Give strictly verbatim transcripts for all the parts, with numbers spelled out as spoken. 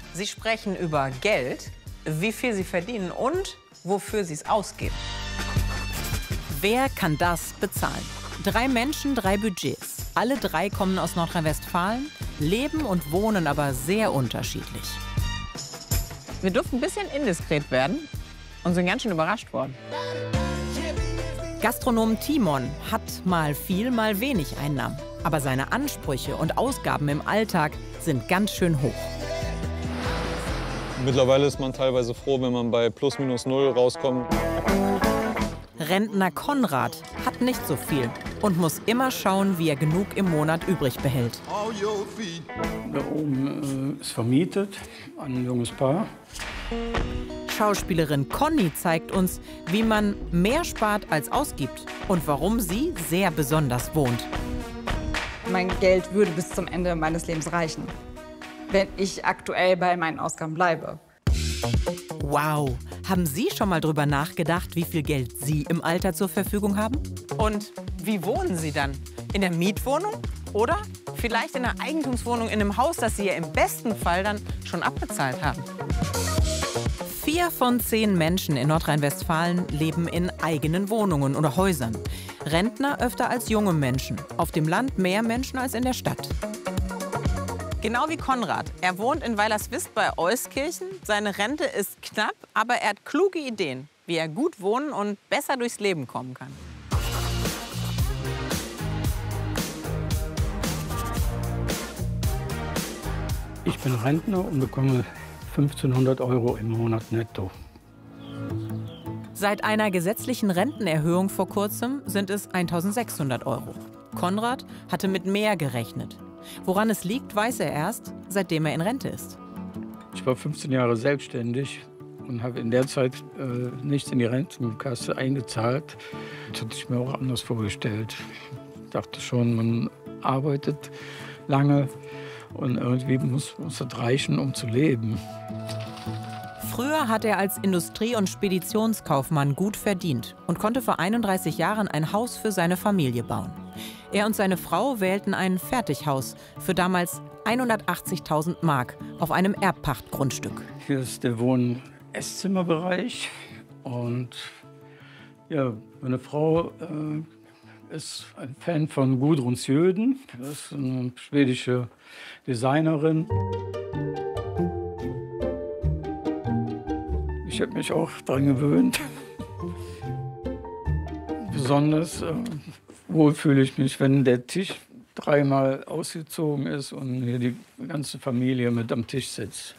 Sie sprechen über Geld, wie viel Sie verdienen und wofür Sie es ausgeben. Wer kann das bezahlen? Drei Menschen, drei Budgets. Alle drei kommen aus Nordrhein-Westfalen, leben und wohnen aber sehr unterschiedlich. Wir durften ein bisschen indiskret werden und sind ganz schön überrascht worden. Gastronom Timon hat mal viel, mal wenig Einnahmen. Aber seine Ansprüche und Ausgaben im Alltag sind ganz schön hoch. Mittlerweile ist man teilweise froh, wenn man bei plus minus null rauskommt. Rentner Konrad hat nicht so viel und muss immer schauen, wie er genug im Monat übrig behält. Da oben äh, ist vermietet an ein junges Paar. Schauspielerin Conny zeigt uns, wie man mehr spart als ausgibt und warum sie sehr besonders wohnt. Mein Geld würde bis zum Ende meines Lebens reichen, wenn ich aktuell bei meinen Ausgaben bleibe. Wow! Haben Sie schon mal drüber nachgedacht, wie viel Geld Sie im Alter zur Verfügung haben? Und wie wohnen Sie dann? In der Mietwohnung? Oder vielleicht in einer Eigentumswohnung in einem Haus, das Sie ja im besten Fall dann schon abbezahlt haben? Vier von zehn Menschen in Nordrhein-Westfalen leben in eigenen Wohnungen oder Häusern. Rentner öfter als junge Menschen. Auf dem Land mehr Menschen als in der Stadt. Genau wie Konrad. Er wohnt in Weilerswist bei Euskirchen. Seine Rente ist knapp, aber er hat kluge Ideen, wie er gut wohnen und besser durchs Leben kommen kann. Ich bin Rentner und bekomme fünfzehnhundert Euro im Monat netto. Seit einer gesetzlichen Rentenerhöhung vor kurzem sind es eintausendsechshundert Euro. Konrad hatte mit mehr gerechnet. Woran es liegt, weiß er erst, seitdem er in Rente ist. Ich war fünfzehn Jahre selbstständig und habe in der Zeit äh, nichts in die Rentenkasse eingezahlt. Das hatte ich mir auch anders vorgestellt. Ich dachte schon, man arbeitet lange und irgendwie muss, muss das reichen, um zu leben. Früher hat er als Industrie- und Speditionskaufmann gut verdient und konnte vor einunddreißig Jahren ein Haus für seine Familie bauen. Er und seine Frau wählten ein Fertighaus für damals hundertachtzigtausend Mark auf einem Erbpachtgrundstück. Hier ist der Wohn-Esszimmerbereich und ja, meine Frau äh, ist ein Fan von Gudrun Sjöden. Das ist eine schwedische Designerin. Ich habe mich auch daran gewöhnt. Besonders äh, wohl fühle ich mich, wenn der Tisch dreimal ausgezogen ist und hier die ganze Familie mit am Tisch sitzt.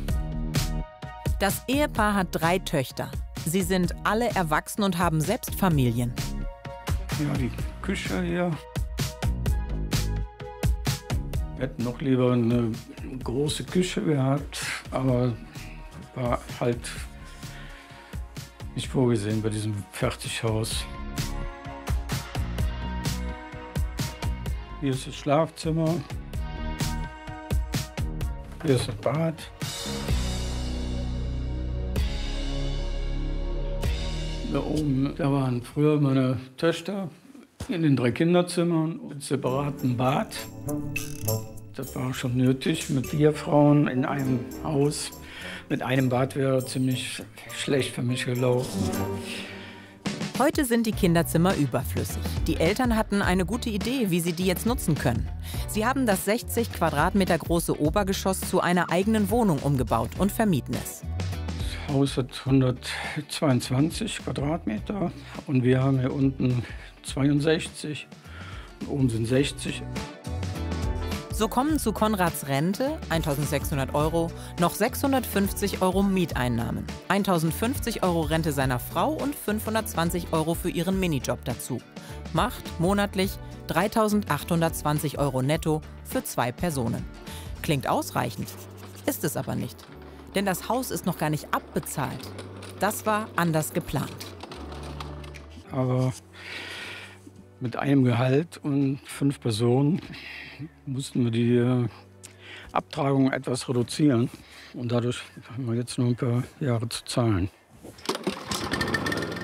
Das Ehepaar hat drei Töchter. Sie sind alle erwachsen und haben selbst Familien. Ja, die Küche hier. Wir hätten noch lieber eine große Küche gehabt, aber war halt nicht vorgesehen bei diesem Fertighaus. Hier ist das Schlafzimmer. Hier ist das Bad. Da oben, da waren früher meine Töchter in den drei Kinderzimmern mit separatem Bad. Das war schon nötig mit vier Frauen in einem Haus. Mit einem Bad wäre ziemlich schlecht für mich gelaufen. Heute sind die Kinderzimmer überflüssig. Die Eltern hatten eine gute Idee, wie sie die jetzt nutzen können. Sie haben das sechzig Quadratmeter große Obergeschoss zu einer eigenen Wohnung umgebaut und vermieten es. Das Haus hat hundertzweiundzwanzig Quadratmeter und wir haben hier unten zweiundsechzig und oben sind sechzig. So kommen zu Konrads Rente, eintausendsechshundert Euro, noch sechshundertfünfzig Euro Mieteinnahmen, eintausendfünfzig Euro Rente seiner Frau und fünfhundertzwanzig Euro für ihren Minijob dazu. Macht monatlich dreitausendachthundertzwanzig Euro netto für zwei Personen. Klingt ausreichend, ist es aber nicht. Denn das Haus ist noch gar nicht abbezahlt. Das war anders geplant. Aber mit einem Gehalt und fünf Personen mussten wir die äh, Abtragung etwas reduzieren. Und dadurch haben wir jetzt nur ein paar Jahre zu zahlen.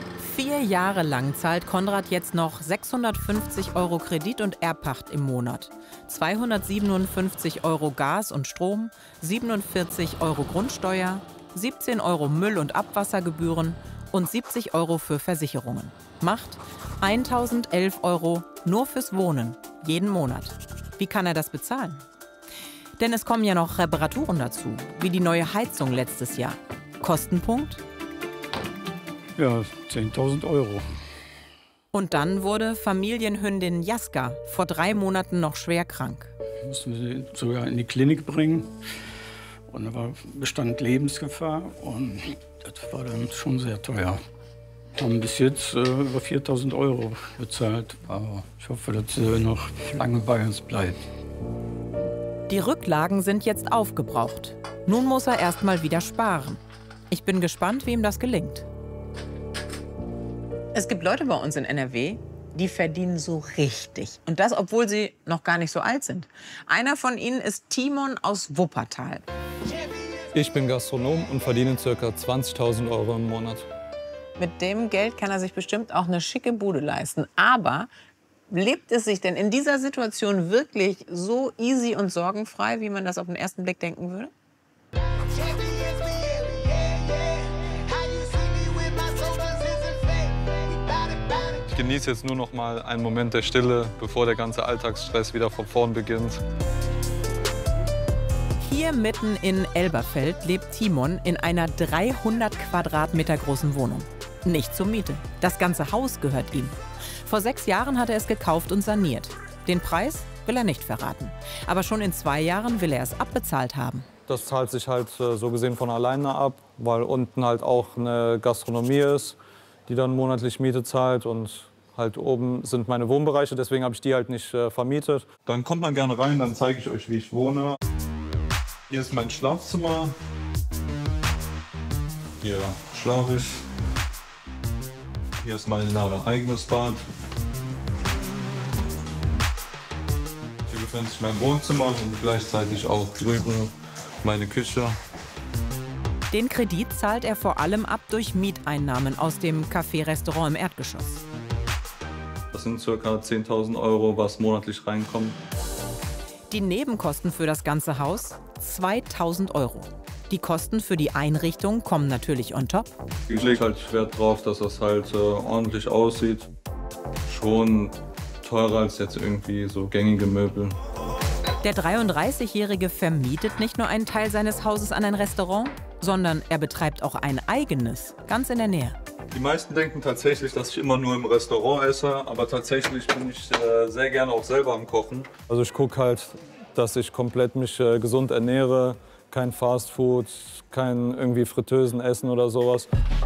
Vier Jahre lang zahlt Konrad jetzt noch sechshundertfünfzig Euro Kredit und Erbpacht im Monat, zweihundertsiebenundfünfzig Euro Gas und Strom, siebenundvierzig Euro Grundsteuer, siebzehn Euro Müll- und Abwassergebühren und siebzig Euro für Versicherungen. Macht eintausendelf Euro nur fürs Wohnen, jeden Monat. Wie kann er das bezahlen? Denn es kommen ja noch Reparaturen dazu, wie die neue Heizung letztes Jahr. Kostenpunkt? Ja, zehntausend Euro. Und dann wurde Familienhündin Jaska vor drei Monaten noch schwer krank. Mussten wir sie sogar in die Klinik bringen. Und da war, bestand Lebensgefahr und das war dann schon sehr teuer. Wir haben bis jetzt äh, über viertausend Euro bezahlt. Aber ich hoffe, dass sie noch lange bei uns bleibt. Die Rücklagen sind jetzt aufgebraucht. Nun muss er erst mal wieder sparen. Ich bin gespannt, wie ihm das gelingt. Es gibt Leute bei uns in N R W, die verdienen so richtig. Und das, obwohl sie noch gar nicht so alt sind. Einer von ihnen ist Timon aus Wuppertal. Ich bin Gastronom und verdiene ca. zwanzigtausend Euro im Monat. Mit dem Geld kann er sich bestimmt auch eine schicke Bude leisten. Aber lebt es sich denn in dieser Situation wirklich so easy und sorgenfrei, wie man das auf den ersten Blick denken würde? Ich genieße jetzt nur noch mal einen Moment der Stille, bevor der ganze Alltagsstress wieder von vorn beginnt. Hier mitten in Elberfeld lebt Timon in einer dreihundert Quadratmeter großen Wohnung. Nicht zur Miete. Das ganze Haus gehört ihm. Vor sechs Jahren hat er es gekauft und saniert. Den Preis will er nicht verraten. Aber schon in zwei Jahren will er es abbezahlt haben. Das zahlt sich halt äh, so gesehen von alleine ab, weil unten halt auch eine Gastronomie ist, die dann monatlich Miete zahlt. Und halt oben sind meine Wohnbereiche, deswegen habe ich die halt nicht äh, vermietet. Dann kommt man gerne rein, dann zeige ich euch, wie ich wohne. Hier ist mein Schlafzimmer. Hier schlafe ich. Hier ist mein eigenes Bad. Hier befindet sich mein Wohnzimmer und gleichzeitig auch drüben meine Küche. Den Kredit zahlt er vor allem ab durch Mieteinnahmen aus dem Café-Restaurant im Erdgeschoss. Das sind ca. zehntausend Euro, was monatlich reinkommt. Die Nebenkosten für das ganze Haus? zweitausend Euro. Die Kosten für die Einrichtung kommen natürlich on top. Ich lege halt Wert drauf, dass das halt äh, ordentlich aussieht. Schon teurer als jetzt irgendwie so gängige Möbel. Der dreiunddreißigjährige vermietet nicht nur einen Teil seines Hauses an ein Restaurant, sondern er betreibt auch ein eigenes, ganz in der Nähe. Die meisten denken tatsächlich, dass ich immer nur im Restaurant esse, aber tatsächlich bin ich äh, sehr gerne auch selber am Kochen. Also ich gucke halt, dass ich komplett mich äh, gesund ernähre, kein Fastfood, kein irgendwie Fritteusen essen oder sowas.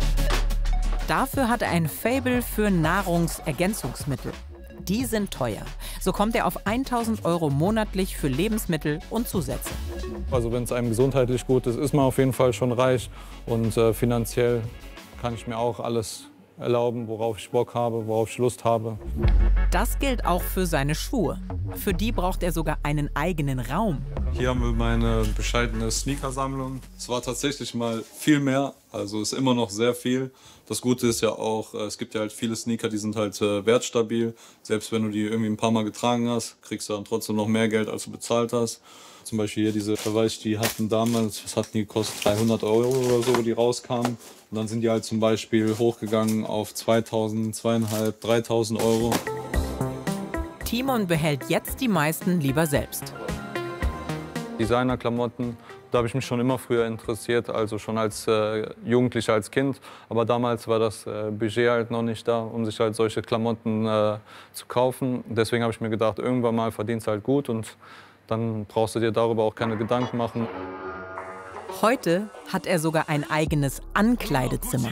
Dafür hat er ein Faible für Nahrungsergänzungsmittel. Die sind teuer. So kommt er auf eintausend Euro monatlich für Lebensmittel und Zusätze. Also wenn es einem gesundheitlich gut ist, ist man auf jeden Fall schon reich. Und äh, finanziell kann ich mir auch alles erlauben, worauf ich Bock habe, worauf ich Lust habe. Das gilt auch für seine Schuhe. Für die braucht er sogar einen eigenen Raum. Hier haben wir meine bescheidene Sneakersammlung. Es war tatsächlich mal viel mehr, also ist immer noch sehr viel. Das Gute ist ja auch, es gibt ja halt viele Sneaker, die sind halt äh, wertstabil. Selbst wenn du die irgendwie ein paar Mal getragen hast, kriegst du dann trotzdem noch mehr Geld, als du bezahlt hast. Zum Beispiel hier diese, da weiß ich, die hatten damals, was hatten die gekostet, dreihundert Euro oder so, die rauskamen. Und dann sind die halt zum Beispiel hochgegangen auf zweitausend, zweitausendfünfhundert, dreitausend Euro. Timon behält jetzt die meisten lieber selbst. Designerklamotten, da habe ich mich schon immer früher interessiert, also schon als äh, Jugendlicher, als Kind. Aber damals war das äh, Budget halt noch nicht da, um sich halt solche Klamotten äh, zu kaufen. Deswegen habe ich mir gedacht, irgendwann mal verdienst du halt gut und dann brauchst du dir darüber auch keine Gedanken machen. Heute hat er sogar ein eigenes Ankleidezimmer.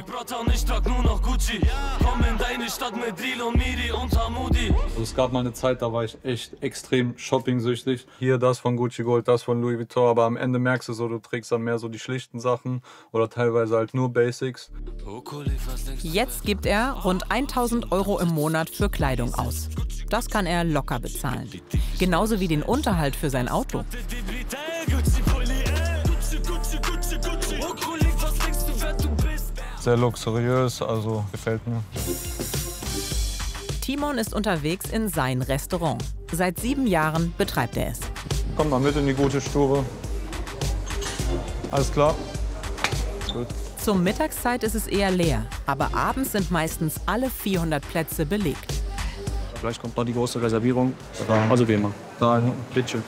Also es gab mal eine Zeit, da war ich echt extrem shopping-süchtig. Hier das von Gucci Gold, das von Louis Vuitton. Aber am Ende merkst du so, du trägst dann mehr so die schlichten Sachen oder teilweise halt nur Basics. Jetzt gibt er rund eintausend Euro im Monat für Kleidung aus. Das kann er locker bezahlen. Genauso wie den Unterhalt für sein Auto. Sehr luxuriös, also gefällt mir. Timon ist unterwegs in sein Restaurant. Seit sieben Jahren betreibt er es. Kommt mal mit in die gute Stube. Alles klar? Gut. Zur Mittagszeit ist es eher leer, aber abends sind meistens alle vierhundert Plätze belegt. Vielleicht kommt noch die große Reservierung. Also wie immer. Da, Bitte.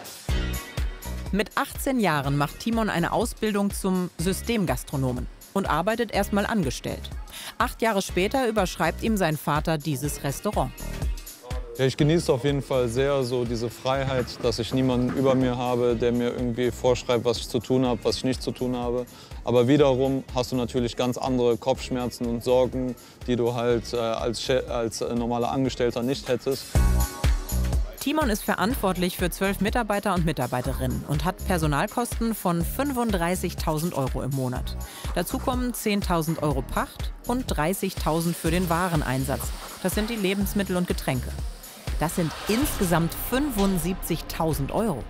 Mit achtzehn Jahren macht Timon eine Ausbildung zum Systemgastronomen und arbeitet erstmal angestellt. Acht Jahre später überschreibt ihm sein Vater dieses Restaurant. Ja, ich genieße auf jeden Fall sehr so diese Freiheit, dass ich niemanden über mir habe, der mir irgendwie vorschreibt, was ich zu tun habe, was ich nicht zu tun habe. Aber wiederum hast du natürlich ganz andere Kopfschmerzen und Sorgen, die du halt äh, als, als äh, normaler Angestellter nicht hättest. Timon ist verantwortlich für zwölf Mitarbeiter und Mitarbeiterinnen und hat Personalkosten von fünfunddreißigtausend Euro im Monat. Dazu kommen zehntausend Euro Pacht und dreißigtausend für den Wareneinsatz. Das sind die Lebensmittel und Getränke. Das sind insgesamt fünfundsiebzigtausend Euro.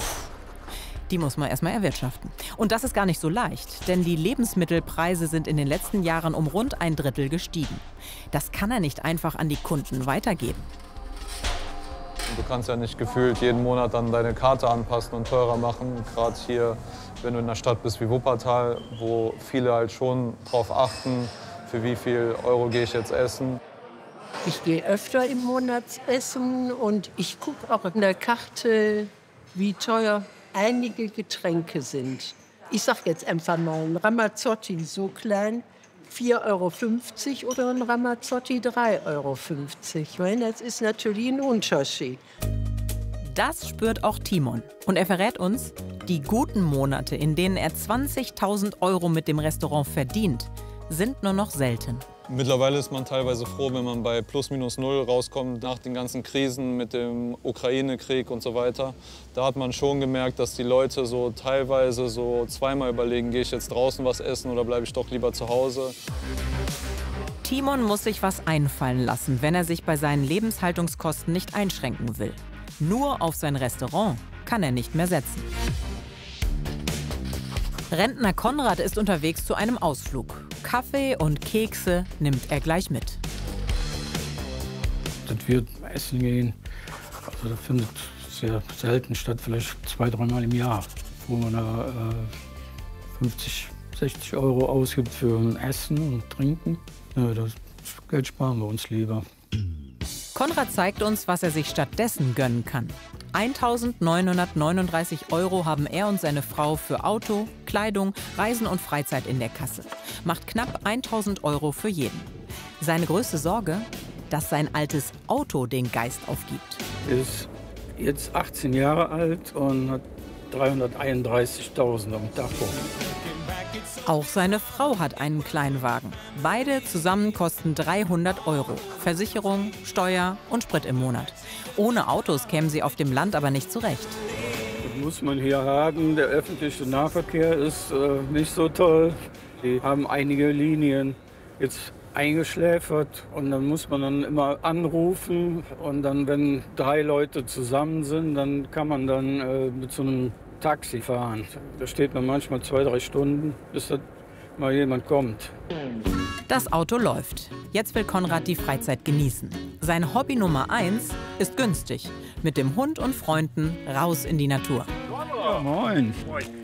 Die muss man erstmal erwirtschaften. Und das ist gar nicht so leicht, denn die Lebensmittelpreise sind in den letzten Jahren um rund ein Drittel gestiegen. Das kann er nicht einfach an die Kunden weitergeben. Du kannst ja nicht gefühlt jeden Monat dann deine Karte anpassen und teurer machen. Gerade hier, wenn du in einer Stadt bist wie Wuppertal, wo viele halt schon drauf achten, für wie viel Euro gehe ich jetzt essen. Ich gehe öfter im Monat essen und ich gucke auch in der Karte, wie teuer einige Getränke sind. Ich sage jetzt einfach mal ein Ramazzotti so klein, vier Euro fünfzig oder ein Ramazzotti drei Euro fünfzig. Das ist natürlich ein Unterschied. Das spürt auch Timon. Und er verrät uns, die guten Monate, in denen er zwanzigtausend Euro mit dem Restaurant verdient, sind nur noch selten. Mittlerweile ist man teilweise froh, wenn man bei plus minus null rauskommt nach den ganzen Krisen mit dem Ukraine-Krieg und so weiter. Da hat man schon gemerkt, dass die Leute so teilweise so zweimal überlegen, gehe ich jetzt draußen was essen oder bleibe ich doch lieber zu Hause. Timon muss sich was einfallen lassen, wenn er sich bei seinen Lebenshaltungskosten nicht einschränken will. Nur auf sein Restaurant kann er nicht mehr setzen. Rentner Konrad ist unterwegs zu einem Ausflug. Kaffee und Kekse nimmt er gleich mit. Das wird essen gehen. Also das findet sehr selten statt, vielleicht zwei, dreimal im Jahr, wo man da äh, fünfzig, sechzig Euro ausgibt für ein Essen und Trinken. Ja, das Geld sparen wir uns lieber. Konrad zeigt uns, was er sich stattdessen gönnen kann. eintausendneunhundertneununddreißig Euro haben er und seine Frau für Auto, Kleidung, Reisen und Freizeit in der Kasse. Macht knapp eintausend Euro für jeden. Seine größte Sorge, dass sein altes Auto den Geist aufgibt. Er ist jetzt achtzehn Jahre alt und hat dreihunderteinunddreißigtausend am Tacho. Auch seine Frau hat einen Kleinwagen. Beide zusammen kosten dreihundert Euro. Versicherung, Steuer und Sprit im Monat. Ohne Autos kämen sie auf dem Land aber nicht zurecht. Das muss man hier haben. Der öffentliche Nahverkehr ist äh, nicht so toll. Die haben einige Linien jetzt eingeschläfert und dann muss man dann immer anrufen. Und dann, wenn drei Leute zusammen sind, dann kann man dann äh, mit so einem Taxi fahren. Da steht man manchmal zwei, drei Stunden, bis da mal jemand kommt. Das Auto läuft. Jetzt will Konrad die Freizeit genießen. Sein Hobby Nummer eins ist günstig. Mit dem Hund und Freunden raus in die Natur. Ja, moin.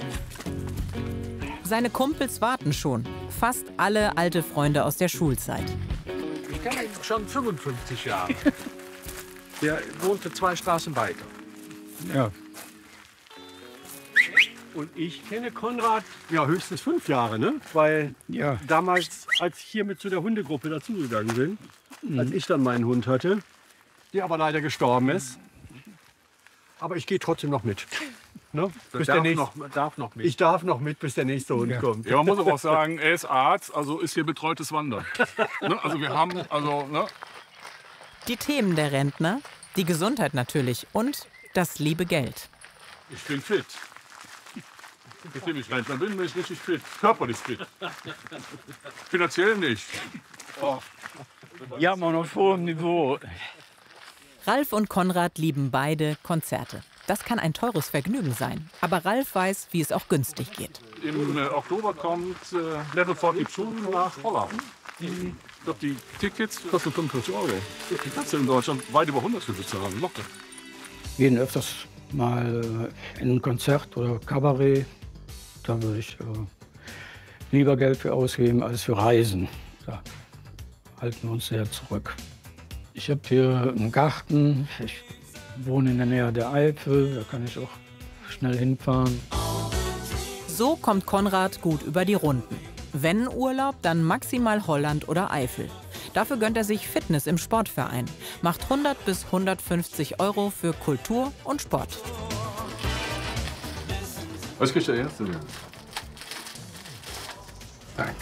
Seine Kumpels warten schon. Fast alle alte Freunde aus der Schulzeit. Ich kenne ihn schon fünfundfünfzig Jahre. Der wohnte zwei Straßen weiter. Ja. Und ich kenne Konrad ja höchstens fünf Jahre, ne? Weil Ja. damals, als ich hier mit zu der Hundegruppe dazugegangen bin, mhm. als ich dann meinen Hund hatte, der aber leider gestorben ist. Aber ich gehe trotzdem noch mit. Ne? Bis der darf, nächste, noch, darf noch mit. ich darf noch mit, bis der nächste Hund Ja. kommt. Ja, man muss aber auch sagen, er ist Arzt, also ist hier betreutes Wandern. Ne? Also wir haben, also, ne? Die Themen der Rentner, die Gesundheit natürlich und das liebe Geld. Ich bin fit. Nachdem ich Rentner bin, bin ich richtig fit. Körperlich fit. Finanziell nicht. Oh. Ja, man auf hohem Niveau. Ralf und Konrad lieben beide Konzerte. Das kann ein teures Vergnügen sein. Aber Ralf weiß, wie es auch günstig geht. Im äh, Oktober kommt äh, Level forty-two nach Holland. Die, ich glaube, die Tickets kosten fünfundfünfzig Euro. Die kannst du in Deutschland weit über hundert für bezahlen. Locker. Wir gehen öfters mal äh, in ein Konzert oder Kabarett. Da würde ich äh, lieber Geld für ausgeben als für Reisen. Da halten wir uns sehr zurück. Ich habe hier einen Garten. Ich wohne in der Nähe der Eifel. Da kann ich auch schnell hinfahren. So kommt Konrad gut über die Runden. Wenn Urlaub, dann maximal Holland oder Eifel. Dafür gönnt er sich Fitness im Sportverein. Macht hundert bis hundertfünfzig Euro für Kultur und Sport. Was kriegt der Erste denn? Danke.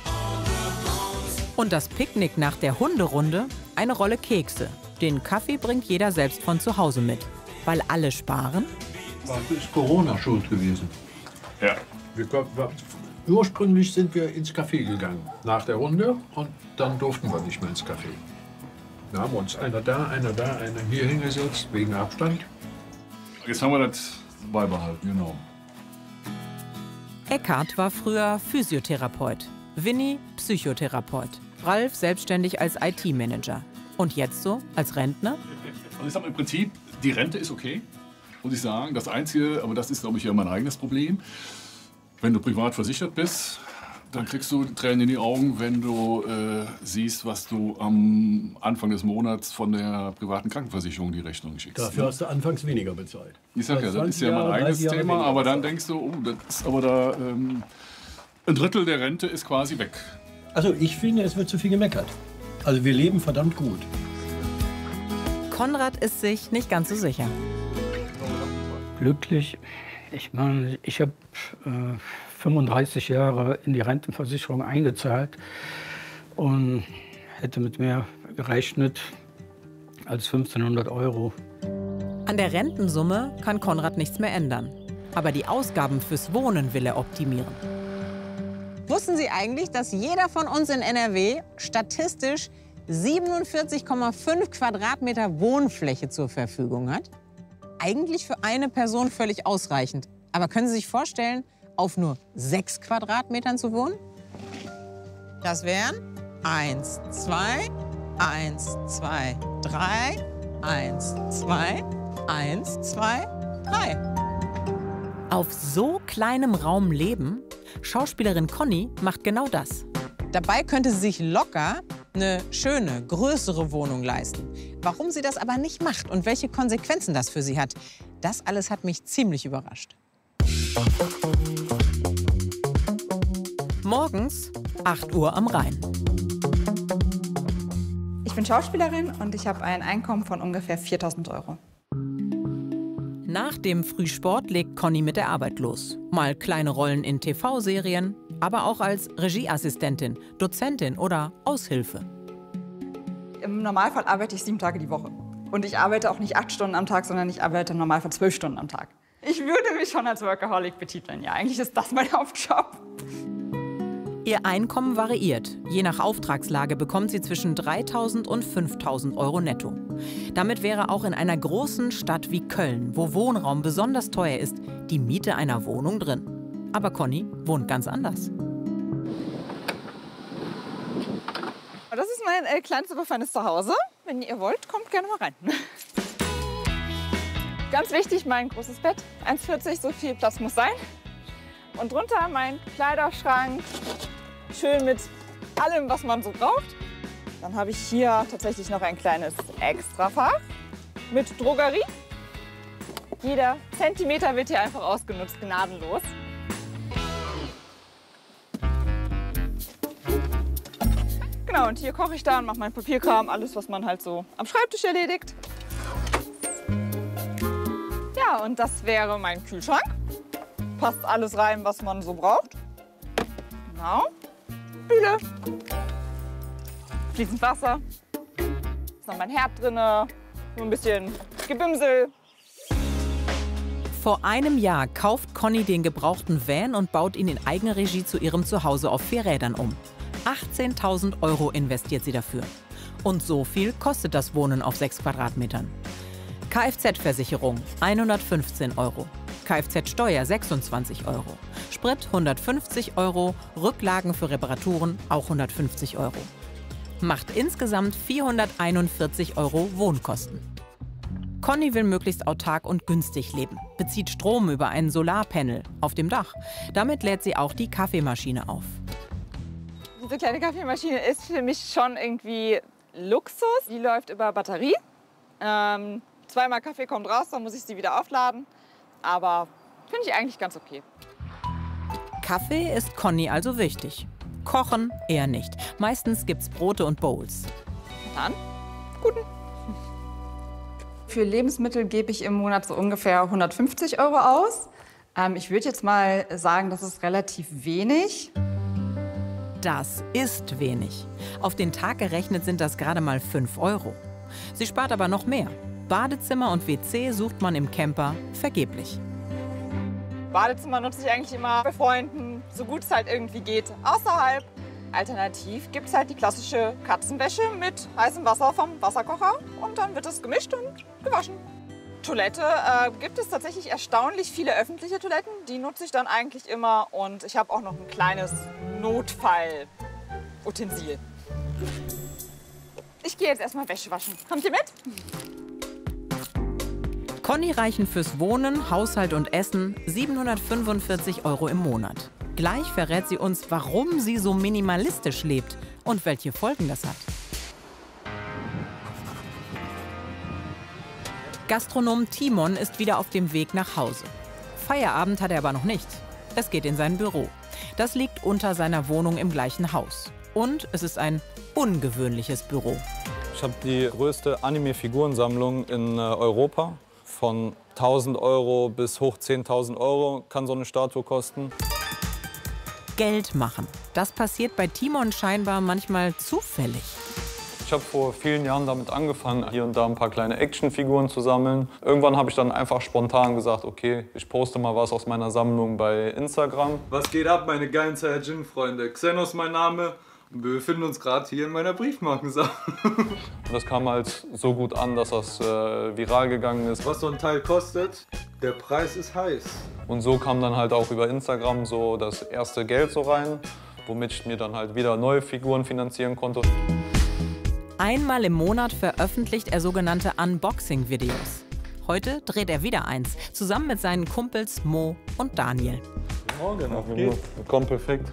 Und das Picknick nach der Hunderunde? Eine Rolle Kekse. Den Kaffee bringt jeder selbst von zu Hause mit. Weil alle sparen? Das ist Corona schuld gewesen. Ja. Wir, wir, ursprünglich sind wir ins Café gegangen, nach der Runde, und dann durften wir nicht mehr ins Café. Da haben wir uns einer da, einer da, einer hier hingesetzt, wegen Abstand. Jetzt haben wir das beibehalten, genau. Eckhard war früher Physiotherapeut, Winnie Psychotherapeut, Ralf selbstständig als I T-Manager. Und jetzt so, als Rentner? Also ich sag mal, im Prinzip, die Rente ist okay, muss ich sagen. Das Einzige, aber das ist, glaube ich, ja mein eigenes Problem. Wenn du privat versichert bist, dann kriegst du Tränen in die Augen, wenn du äh, siehst, was du am Anfang des Monats von der privaten Krankenversicherung die Rechnung schickst. Dafür hast du anfangs weniger bezahlt. Ich sag ja, das ist ja mein eigenes Thema, aber dann denkst du, oh, das ist aber da, ähm, ein Drittel der Rente ist quasi weg. Also ich finde, es wird zu viel gemeckert. Also wir leben verdammt gut. Konrad ist sich nicht ganz so sicher. Glücklich. Ich meine, ich habe äh, fünfunddreißig Jahre in die Rentenversicherung eingezahlt und hätte mit mehr gerechnet als fünfzehnhundert Euro. An der Rentensumme kann Konrad nichts mehr ändern. Aber die Ausgaben fürs Wohnen will er optimieren. Wussten Sie eigentlich, dass jeder von uns in N R W statistisch siebenundvierzig Komma fünf Quadratmeter Wohnfläche zur Verfügung hat? Eigentlich für eine Person völlig ausreichend. Aber können Sie sich vorstellen, auf nur sechs Quadratmetern zu wohnen? Das wären eins, zwei, eins, zwei, drei, eins, zwei, eins, zwei, drei. Auf so kleinem Raum leben? Schauspielerin Conny macht genau das. Dabei könnte sie sich locker eine schöne, größere Wohnung leisten. Warum sie das aber nicht macht und welche Konsequenzen das für sie hat, das alles hat mich ziemlich überrascht. Morgens acht Uhr am Rhein. Ich bin Schauspielerin und ich habe ein Einkommen von ungefähr viertausend Euro. Nach dem Frühsport legt Conny mit der Arbeit los. Mal kleine Rollen in T V-Serien, aber auch als Regieassistentin, Dozentin oder Aushilfe. Im Normalfall arbeite ich sieben Tage die Woche. Und ich arbeite auch nicht acht Stunden am Tag, sondern ich arbeite im Normalfall zwölf Stunden am Tag. Ich würde mich schon als Workaholic betiteln, ja. Eigentlich ist das mein Hauptjob. Ihr Einkommen variiert. Je nach Auftragslage bekommt sie zwischen dreitausend und fünftausend Euro netto. Damit wäre auch in einer großen Stadt wie Köln, wo Wohnraum besonders teuer ist, die Miete einer Wohnung drin. Aber Conny wohnt ganz anders. Das ist mein äh, kleines, aber feines Zuhause. Wenn ihr wollt, kommt gerne mal rein. Ganz wichtig, mein großes Bett. eins vierzig, so viel Platz muss sein. Und drunter mein Kleiderschrank. Schön mit allem, was man so braucht. Dann habe ich hier tatsächlich noch ein kleines Extrafach mit Drogerie. Jeder Zentimeter wird hier einfach ausgenutzt, gnadenlos. Genau, und hier koche ich da und mache meinen Papierkram, alles, was man halt so am Schreibtisch erledigt. Ja, und das wäre mein Kühlschrank. Passt alles rein, was man so braucht. Genau. Spüle. Fließend Wasser. Ist noch mein Herd drin. So ein bisschen Gebimsel. Vor einem Jahr kauft Conny den gebrauchten Van und baut ihn in Eigenregie zu ihrem Zuhause auf vier Rädern um. achtzehntausend Euro investiert sie dafür. Und so viel kostet das Wohnen auf sechs Quadratmetern. Kfz-Versicherung hundertfünfzehn Euro. Kfz-Steuer sechsundzwanzig Euro. Sprit hundertfünfzig Euro. Rücklagen für Reparaturen auch hundertfünfzig Euro. Macht insgesamt vierhunderteinundvierzig Euro Wohnkosten. Conny will möglichst autark und günstig leben, bezieht Strom über ein Solarpanel auf dem Dach. Damit lädt sie auch die Kaffeemaschine auf. Diese kleine Kaffeemaschine ist für mich schon irgendwie Luxus. Die läuft über Batterie. Ähm, zweimal Kaffee kommt raus, dann muss ich sie wieder aufladen. Aber finde ich eigentlich ganz okay. Kaffee ist Conny also wichtig. Kochen eher nicht. Meistens gibt's Brote und Bowls. Dann, guten. Für Lebensmittel gebe ich im Monat so ungefähr hundertfünfzig Euro aus. Ähm, ich würde jetzt mal sagen, das ist relativ wenig. Das ist wenig. Auf den Tag gerechnet sind das gerade mal fünf Euro. Sie spart aber noch mehr. Badezimmer und W C sucht man im Camper vergeblich. Badezimmer nutze ich eigentlich immer bei Freunden, so gut es halt irgendwie geht, außerhalb. Alternativ gibt es halt die klassische Katzenwäsche mit heißem Wasser vom Wasserkocher und dann wird es gemischt und gewaschen. Toilette äh, gibt es tatsächlich erstaunlich viele öffentliche Toiletten, die nutze ich dann eigentlich immer und ich habe auch noch ein kleines Notfall-Utensil. Ich gehe jetzt erstmal Wäsche waschen. Kommt ihr mit? Conny reichen fürs Wohnen, Haushalt und Essen siebenhundertfünfundvierzig Euro im Monat. Gleich verrät sie uns, warum sie so minimalistisch lebt und welche Folgen das hat. Gastronom Timon ist wieder auf dem Weg nach Hause. Feierabend hat er aber noch nicht. Es geht in sein Büro. Das liegt unter seiner Wohnung im gleichen Haus. Und es ist ein ungewöhnliches Büro. Ich habe die größte Anime-Figurensammlung in äh, Europa. Von tausend Euro bis hoch zehntausend Euro kann so eine Statue kosten. Geld machen. Das passiert bei Timon scheinbar manchmal zufällig. Ich habe vor vielen Jahren damit angefangen, hier und da ein paar kleine Actionfiguren zu sammeln. Irgendwann habe ich dann einfach spontan gesagt, okay, ich poste mal was aus meiner Sammlung bei Instagram. Was geht ab, meine geilen Saiyajin-Freunde? Xenos mein Name. Wir befinden uns gerade hier in meiner Briefmarkensammlung. Das kam halt so gut an, dass das äh, viral gegangen ist. Was so ein Teil kostet, der Preis ist heiß. Und so kam dann halt auch über Instagram so das erste Geld so rein, womit ich mir dann halt wieder neue Figuren finanzieren konnte. Einmal im Monat veröffentlicht er sogenannte Unboxing-Videos. Heute dreht er wieder eins, zusammen mit seinen Kumpels Mo und Daniel. Guten Morgen, kommt perfekt.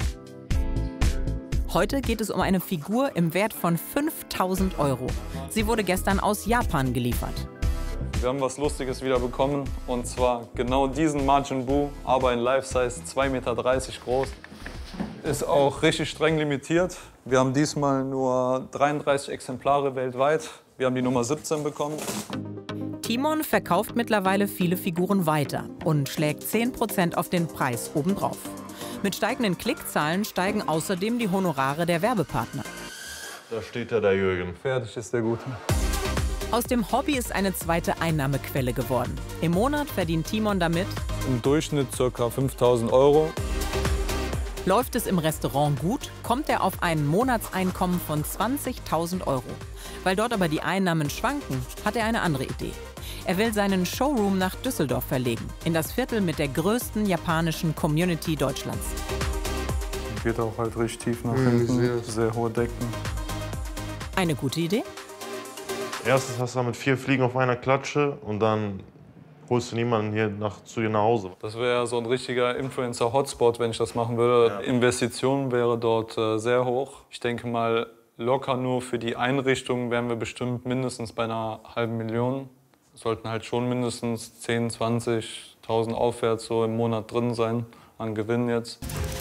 Heute geht es um eine Figur im Wert von fünftausend Euro. Sie wurde gestern aus Japan geliefert. Wir haben was Lustiges wieder bekommen, und zwar genau diesen Majin Buu, aber in Life-Size zwei Meter dreißig groß. Ist auch richtig streng limitiert. Wir haben diesmal nur dreiunddreißig Exemplare weltweit. Wir haben die Nummer siebzehn bekommen. Timon verkauft mittlerweile viele Figuren weiter und schlägt zehn Prozent auf den Preis obendrauf. Mit steigenden Klickzahlen steigen außerdem die Honorare der Werbepartner. Da steht ja der Jürgen. Fertig ist der Gute. Aus dem Hobby ist eine zweite Einnahmequelle geworden. Im Monat verdient Timon damit im Durchschnitt ca. fünftausend Euro. Läuft es im Restaurant gut, kommt er auf ein Monatseinkommen von zwanzigtausend Euro. Weil dort aber die Einnahmen schwanken, hat er eine andere Idee. Er will seinen Showroom nach Düsseldorf verlegen, in das Viertel mit der größten japanischen Community Deutschlands. Geht auch halt richtig tief nach hinten, sehr, sehr hohe Decken. Eine gute Idee? Erstens hast du damit vier Fliegen auf einer Klatsche und dann holst du niemanden hier nach, zu dir nach Hause. Das wäre so ein richtiger Influencer-Hotspot, wenn ich das machen würde. Ja. Investition wäre dort äh, sehr hoch. Ich denke mal, locker nur für die Einrichtung wären wir bestimmt mindestens bei einer halben Million. Sollten halt schon mindestens zehntausend, zwanzigtausend aufwärts so im Monat drin sein an Gewinn jetzt.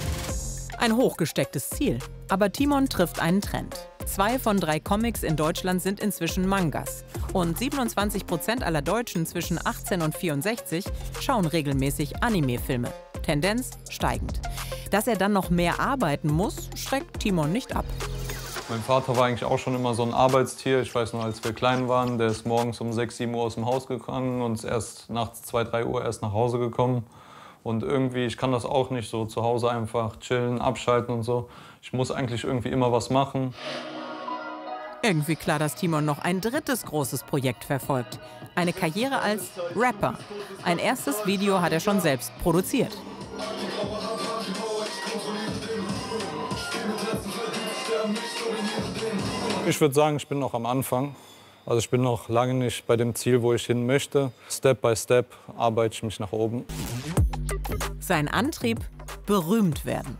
Ein hochgestecktes Ziel. Aber Timon trifft einen Trend. Zwei von drei Comics in Deutschland sind inzwischen Mangas. Und siebenundzwanzig Prozent aller Deutschen zwischen achtzehn und vierundsechzig schauen regelmäßig Anime-Filme. Tendenz steigend. Dass er dann noch mehr arbeiten muss, schreckt Timon nicht ab. Mein Vater war eigentlich auch schon immer so ein Arbeitstier. Ich weiß noch, als wir klein waren, der ist morgens um sechs, sieben Uhr aus dem Haus gegangen und ist erst nachts zwei, drei Uhr erst nach Hause gekommen. Und irgendwie, ich kann das auch nicht so zu Hause einfach chillen, abschalten und so. Ich muss eigentlich irgendwie immer was machen. Irgendwie klar, dass Timon noch ein drittes großes Projekt verfolgt. Eine Karriere als Rapper. Ein erstes Video hat er schon selbst produziert. Ich würde sagen, ich bin noch am Anfang. Also ich bin noch lange nicht bei dem Ziel, wo ich hin möchte. Step by Step arbeite ich mich nach oben. Sein Antrieb? Berühmt werden.